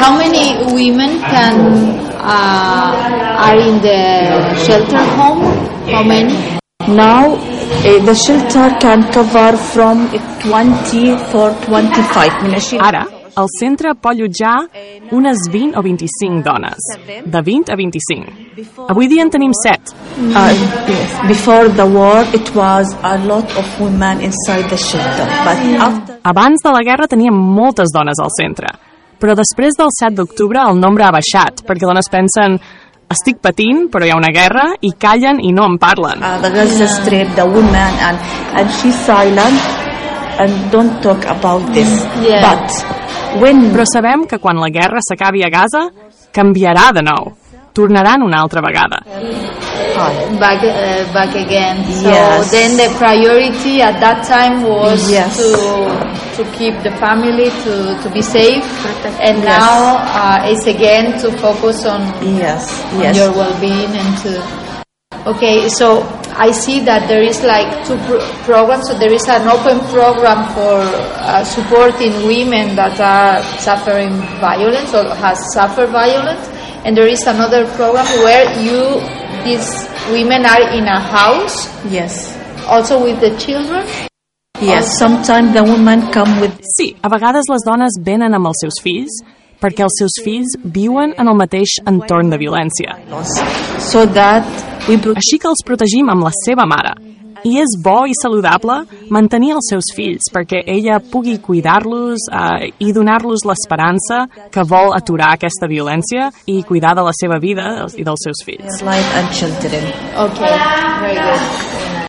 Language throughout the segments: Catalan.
how many women are in the shelter home? How many? Now, the shelter can cover from 20 for 25. Ara, el centre pot allotjar unes 20 o 25 dones, de 20 a 25. Avui dia en tenim 7. Before the war, it was a lot of women inside the shelter. But after... Abans de la guerra teníem moltes dones al centre, però després del 7 d'octubre el nombre ha baixat, perquè dones pensen estic patint, però hi ha una guerra, i callen i no en parlen. The Gaza Strip, the woman, and she's silent and don't talk about this. Yeah. Però sabem que quan la guerra s'acabi a Gaza, canviarà de nou. Tornaran una altra vegada. Back again. So yes. Then the priority at that time was yes. to keep the family, to be safe. And yes. now it's again to focus on, yes. on your well-being and to... Okay, so I see that there is like two programs. So there is an open program for supporting women that are suffering violence or has suffered violence, and there is another program where these women are in a house. Yes. Also with the children. Yes. Sometimes the women come with. Sí, a vegades les dones venen amb els seus fills perquè els seus fills viuen en el mateix entorn de violència. So that així que els protegim amb la seva mare. I és bo i saludable mantenir els seus fills perquè ella pugui cuidar-los i donar-los l'esperança que vol aturar aquesta violència i cuidar de la seva vida i dels seus fills. Life and children. Okay, very good.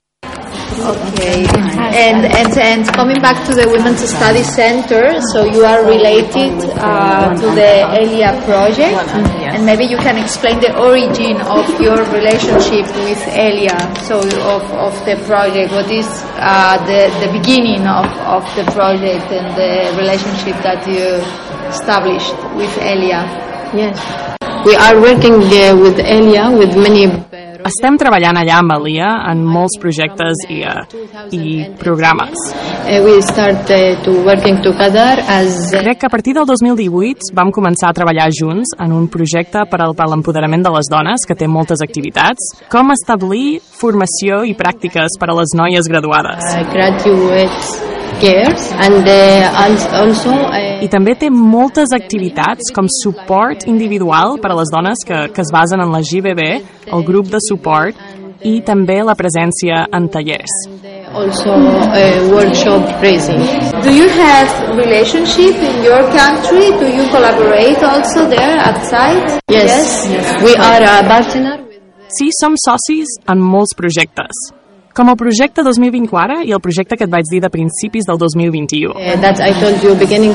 Okay, and coming back to the Women's Study Center, so you are related to the ELIA project, and maybe you can explain the origin of your relationship with ELIA, so of the project. What is the beginning of the project and the relationship that you established with ELIA? Yes, we are working with ELIA with many. Estem treballant allà amb ELIA en molts projectes i programes. We start to working together as... Crec que a partir del 2018 vam començar a treballar junts en un projecte per a l'empoderament de les dones que té moltes activitats, com establir formació i pràctiques per a les noies graduades. Graduates cares and also I també té moltes activitats com suport individual per a les dones que es basen en la GBB, el grup de suport, i també la presència en tallers. Also workshop raising. Do you have relationship in your country? Do you collaborate also there outside? Yes. We are a partner. Sí, som socis en molts projectes. Com el projecte 2024 i el projecte que et vaig dir de principis del 2021. That I told you beginning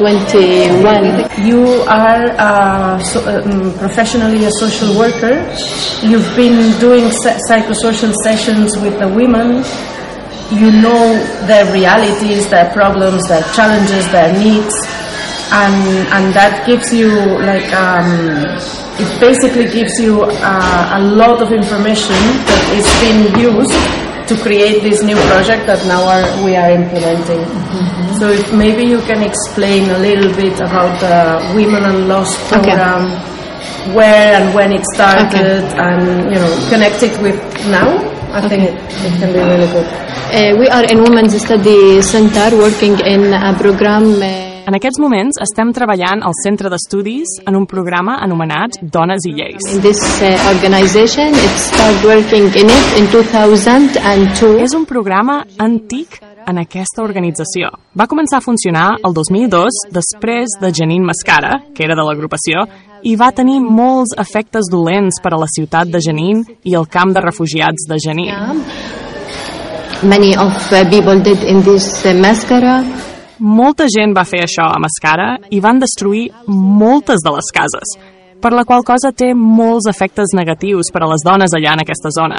2021. You are professionally a social worker. You've been doing psychosocial sessions with the women. You know their realities, their problems, their challenges, their needs, and that gives you like it basically gives you a lot of information that is being used to create this new project that now we are implementing. Mm-hmm. So if maybe you can explain a little bit about the Women and Loss program, where and when it started, and connect it with now. I think it can be really good. We are in Women's Study Center working in a program. En aquests moments estem treballant al centre d'estudis en un programa anomenat Dones i Lleis. In this organization, it started working in 2002. És un programa antic en aquesta organització. Va començar a funcionar el 2002 després de Jenin Mascara, que era de l'agrupació, i va tenir molts efectes dolents per a la ciutat de Jenin i el camp de refugiats de Jenin. Many of people did in this Mascara. Molta gent va fer això a Mascara i van destruir moltes de les cases, per la qual cosa té molts efectes negatius per a les dones allà en aquesta zona.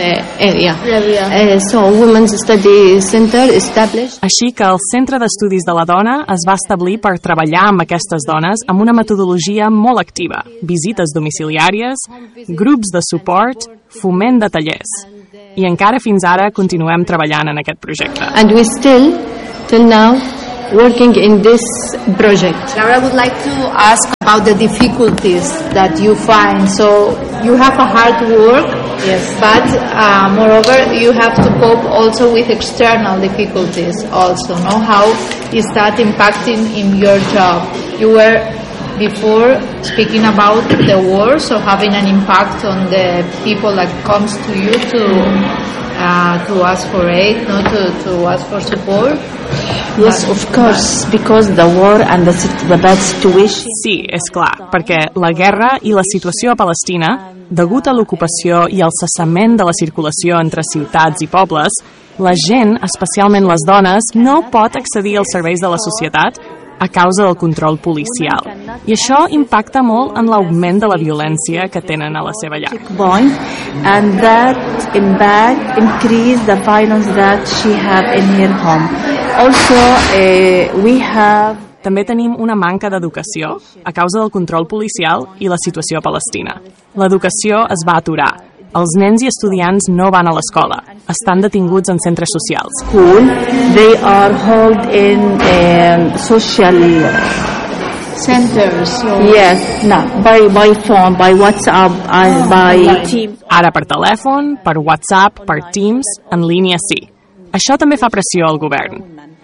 So Women's Study Center established. Així que el Centre d'Estudis de la Dona es va establir per treballar amb aquestes dones amb una metodologia molt activa: visites domiciliàries, grups de suport, foment de tallers. I encara fins ara continuem treballant en aquest projecte. And we still, till now, working in this project? Laura, I would like to ask about the difficulties that you find. So you have a hard work, Yes. but moreover, you have to cope also with external difficulties also, no? How is that impacting in your job? You were before speaking about the war, so having an impact on the people that comes to you to ask for aid, no, to ask for support. Yes, of course, because the war and the bad situation. Sí, és clar, perquè la guerra i la situació a Palestina, degut a l'ocupació i al cessament de la circulació entre ciutats i pobles, la gent, especialment les dones, no pot accedir als serveis de la societat a causa del control policial. I això impacta molt en l'augment de la violència que tenen a la seva llar. Point, and that impact increase the violence that she have in her home. Also, we have. També tenim una manca d'educació a causa del control policial i la situació a Palestina. L'educació es va aturar. Els nens i estudiants no van a l'escola. Estan detinguts en centres socials. School, they are held in social Centers. So yes, no, by phone, by WhatsApp, and by Teams. Ara per telèfon, per WhatsApp, per Teams, en línia sí. Això també fa pressió al govern.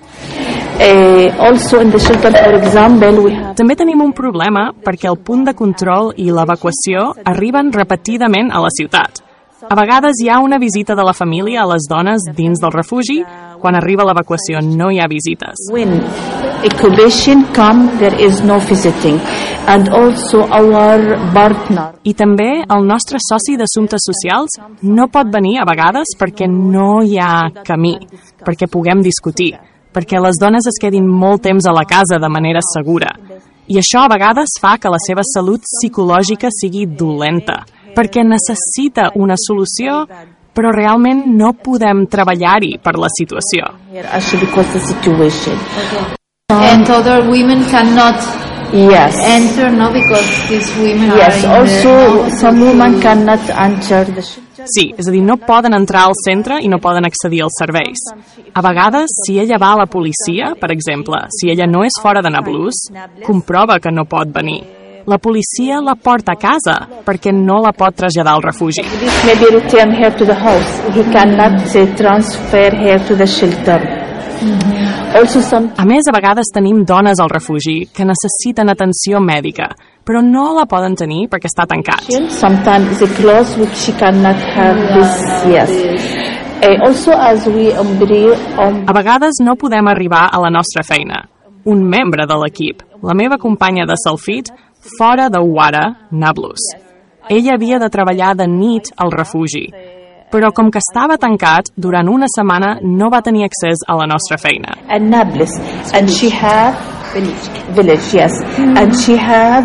Also in the shelter, for example, we have. També tenim un problema perquè el punt de control i l'evacuació arriben repetidament a la ciutat. A vegades hi ha una visita de la família a les dones dins del refugi. Quan arriba l'evacuació no hi ha visites. When occupation come, there is no visiting, and also our partner. I també el nostre soci d'Assumptes Socials no pot venir a vegades perquè no hi ha camí, perquè puguem discutir, perquè les dones es quedin molt temps a la casa de manera segura. I això a vegades fa que la seva salut psicològica sigui dolenta, perquè necessita una solució, però realment no podem treballar-hi per la situació. Actually, because the situation. and other women cannot Yes. enter, no, because these women Yes. are in Also, the, some women cannot enter the shelter. Sí, és a dir, no poden entrar al centre i no poden accedir als serveis. A vegades, si ella va a la policia, per exemple, si ella no és fora de Nablus, comprova que no pot venir. La policia la porta a casa perquè no la pot traslladar al refugi. This maybe return her to the house. He cannot transfer her to the shelter. Also, some A més, a vegades tenim dones al refugi que necessiten atenció mèdica, però no la poden tenir perquè està tancat. sometimes the clothes which she cannot have this. Yes. Also, as we A vegades no podem arribar a la nostra feina. Un membre de l'equip, la meva companya de Salfit, fora de Ouara, Nablus. Ella havia de treballar de nit al refugi, però com que estava tancat, durant una setmana no va tenir accés a la nostra feina. and Nablus, and she have village, yes, and she have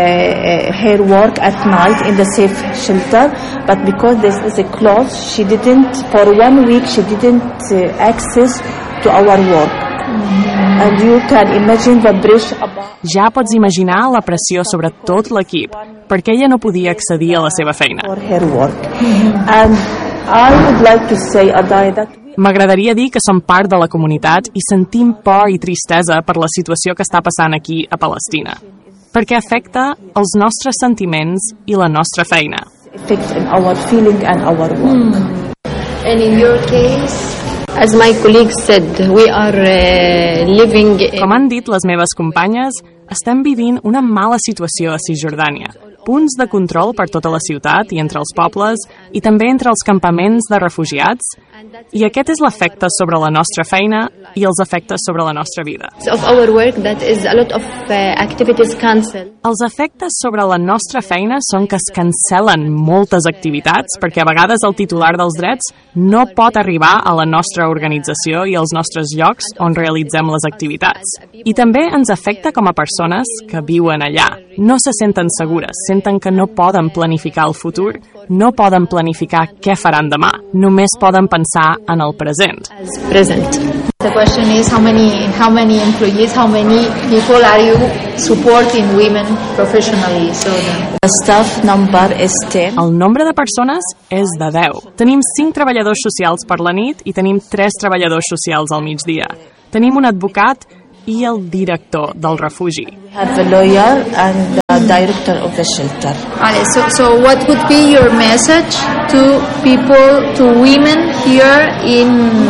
her work at night in the safe shelter, but because this is a close, she didn't for 1 week. She didn't access to our work, and you can imagine the pressure about. Ja pots imaginar la pressió sobre tot l'equip, perquè ella no podia accedir a la seva feina. For her work, and I would like to say, Adai, that M'agradaria dir que som part de la comunitat i sentim por i tristesa per la situació que està passant aquí a Palestina, perquè afecta els nostres sentiments i la nostra feina. affects in our feeling and our work. and in your case, As my colleague said, we are living Com han dit les meves companyes, estem vivint una mala situació a Cisjordània. Punts de control per tota la ciutat i entre els pobles i també entre els campaments de refugiats. I aquest és l'efecte sobre la nostra feina i els efectes sobre la nostra vida. of our work that is a lot of activities cancelled. Els efectes sobre la nostra feina són que es cancel·len moltes activitats perquè a vegades el titular dels drets no pot arribar a la nostra organització i als nostres llocs on realitzem les activitats. I també ens afecta com a persones que viuen allà. No se senten segures, senten que no poden planificar el futur, no poden planificar què faran demà, només poden pensar en el present. As present. the question is how many employees, how many people are you supporting women professionally? So The staff number is 10. El nombre de persones és de 10. Tenim 5 treballadors socials per la nit i tenim 3 treballadors socials al migdia. Tenim un advocat i el director del refugi. We have a lawyer and the director of the shelter. Vale, so what would be your message to people, to women here in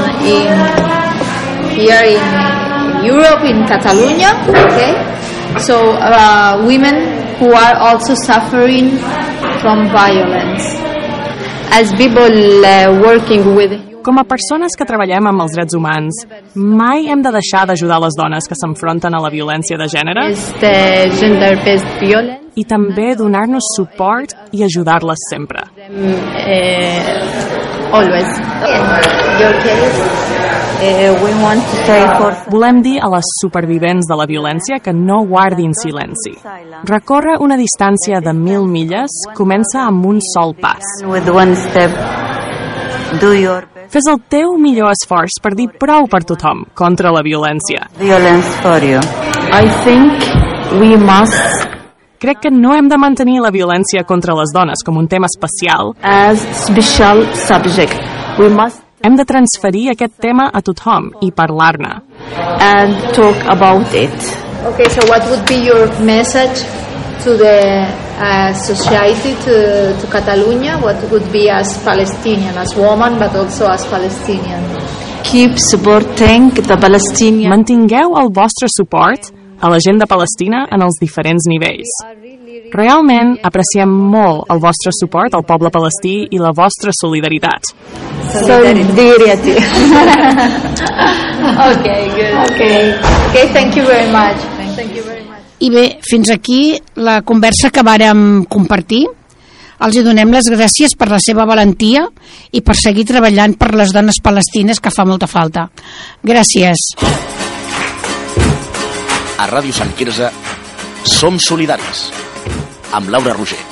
Europe, in Catalonia? Okay, so women who are also suffering from violence. As people working with. Com a persones que treballem amb els drets humans, mai hem de deixar d'ajudar les dones que s'enfronten a la violència de gènere Gender-based violence. i també donar-nos suport i ajudar-les sempre. Always. Your case? We want to say for Volem dir a les supervivents de la violència que no guardin silenci. Recórrer una distància de 1.000 milles comença amb un sol pas. with one step, do your Fes el teu millor esforç per dir prou per tothom contra la violència. violence for you. I think we must, Crec que no hem de mantenir la violència contra les dones com un tema especial. as special subject, we must Hem de transferir aquest tema a tothom i parlar-ne. and talk about it. Okay, so what would be your message to the society, to Catalonia? What would be as Palestinian, as woman, but also as Palestinian? Keep supporting the Palestinian. Mantingueu el vostre suport a la gent de Palestina en els diferents nivells. Realment apreciem molt el vostre suport al poble palestí i la vostra solidaritat. Solidarity. Okay, good. Okay, thank you very much. Thank you very much. I bé, fins aquí la conversa que vàrem compartir. Els hi donem les gràcies per la seva valentia i per seguir treballant per les dones palestines, que fa molta falta. Gràcies. A Ràdio Sant Quirze som solidaris amb Laura Roger.